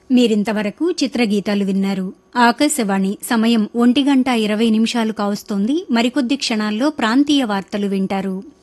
మీరింతవరకు చిత్రగీతాలు విన్నారు. ఆకాశవాణి సమయం 1:20 కావస్తోంది. మరికొద్ది క్షణాల్లో ప్రాంతీయ వార్తలు వింటారు.